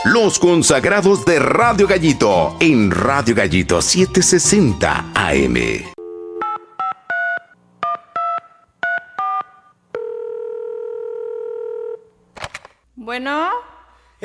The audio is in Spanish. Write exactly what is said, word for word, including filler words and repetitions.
Los consagrados de Radio Gallito en Radio Gallito setecientos sesenta A M. Bueno.